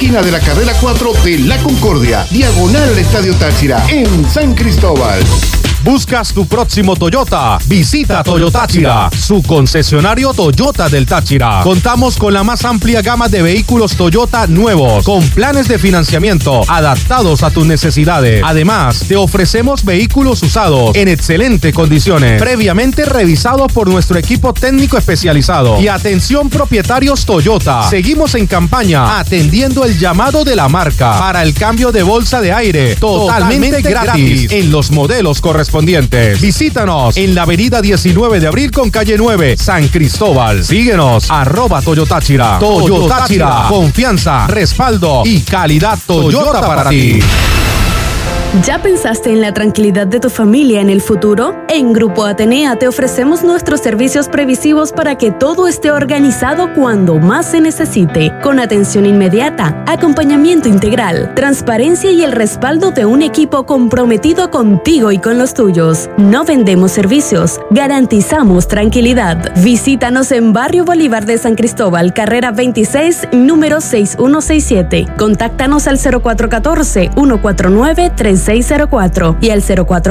esquina de la carrera 4 de La Concordia, diagonal al Estadio Táchira, en San Cristóbal. ¿Buscas tu próximo Toyota? Visita Toyotáchira, su concesionario Toyota del Táchira. Contamos con la más amplia gama de vehículos Toyota nuevos, con planes de financiamiento adaptados a tus necesidades. Además, te ofrecemos vehículos usados en excelentes condiciones, previamente revisados por nuestro equipo técnico especializado. Y atención propietarios Toyota, seguimos en campaña atendiendo el llamado de la marca para el cambio de bolsa de aire totalmente gratis en los modelos correspondientes. Visítanos en la avenida 19 de abril con calle 9, San Cristóbal. Síguenos, @Toyotáchira. Toyotáchira, confianza, respaldo y calidad Toyota para ti. ¿Ya pensaste en la tranquilidad de tu familia en el futuro? En Grupo Atenea te ofrecemos nuestros servicios previsivos para que todo esté organizado cuando más se necesite, con atención inmediata, acompañamiento integral, transparencia y el respaldo de un equipo comprometido contigo y con los tuyos. No vendemos servicios, garantizamos tranquilidad. Visítanos en Barrio Bolívar de San Cristóbal, carrera 26, número 6167. Contáctanos al 0414-149-3604 y al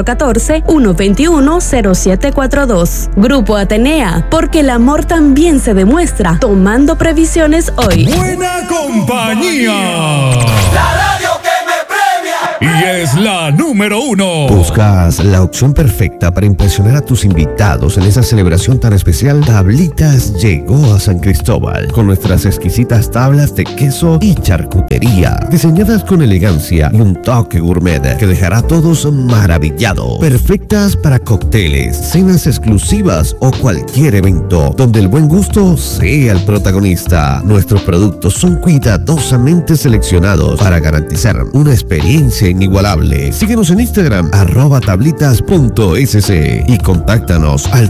0414-121-0742. Grupo Atenea, porque el amor también se demuestra tomando previsiones hoy. Buena compañía. La radio que me premia. Y es la número 1. ¿Buscas la opción perfecta para impresionar a tus invitados en esa celebración tan especial? Tablitas llegó a San Cristóbal con nuestras exquisitas tablas de queso y charcutería, diseñadas con elegancia y un toque gourmet que dejará a todos maravillados. Perfectas para cócteles, cenas exclusivas o cualquier evento donde el buen gusto sea el protagonista. Nuestros productos son cuidadosamente seleccionados para garantizar una experiencia inigualable. Síguenos en Instagram @tablitas.sc y contáctanos al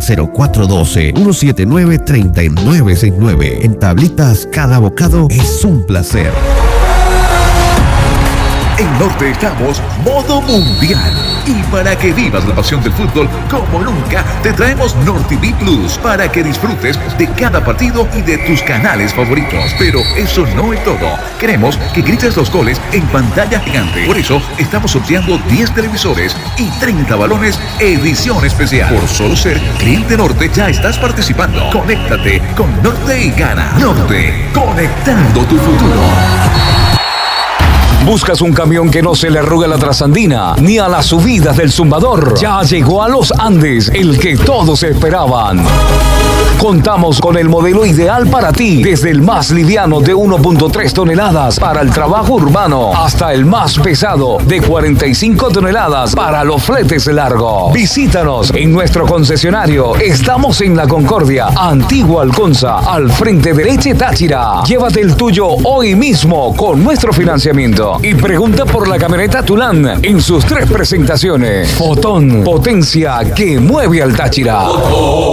0412-179-3969. En Tablitas, cada bocado es un placer. En Norte estamos modo mundial. Y para que vivas la pasión del fútbol como nunca, te traemos NorTV Plus para que disfrutes de cada partido y de tus canales favoritos. Pero eso no es todo. Queremos que grites los goles en pantalla gigante. Por eso estamos sorteando 10 televisores y 30 balones edición especial. Por solo ser cliente Norte ya estás participando. Conéctate con Norte y gana. Norte, conectando tu futuro. ¿Buscas un camión que no se le arrugue la trasandina ni a las subidas del zumbador? Ya llegó a Los Andes, el que todos esperaban. Contamos con el modelo ideal para ti, desde el más liviano de 1.3 toneladas para el trabajo urbano hasta el más pesado de 45 toneladas para los fletes largos. Visítanos en nuestro concesionario. Estamos en La Concordia, Antigua Alconza, al frente de Leche Táchira. Llévate el tuyo hoy mismo con nuestro financiamiento. Y pregunta por la camioneta Tulán en sus 3 presentaciones. Fotón, potencia que mueve al Táchira.